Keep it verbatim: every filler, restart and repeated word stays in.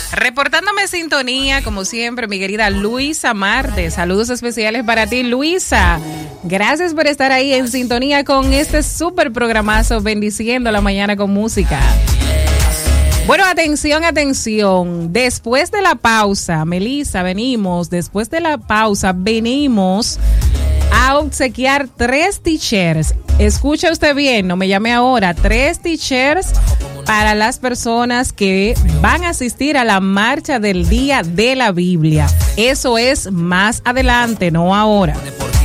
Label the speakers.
Speaker 1: Reportándome sintonía, como siempre, mi querida Luisa Marte. Saludos especiales para ti, Luisa. Gracias por estar ahí en sintonía con este súper programazo, bendiciendo la mañana con música. Bueno, atención, atención. Después de la pausa, Melissa, venimos, después de la pausa, venimos a obsequiar tres t-shirts. Escucha usted bien, no me llame ahora. Tres t-shirts para las personas que van a asistir a la marcha del Día de la Biblia. Eso es más adelante, no ahora.